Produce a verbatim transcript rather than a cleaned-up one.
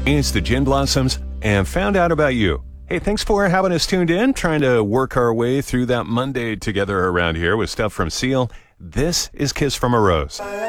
It's the Gin Blossoms, and found out about you. Hey, thanks for having us tuned in, trying to work our way through that Monday together around here with stuff from Seal. This is Kiss from a Rose.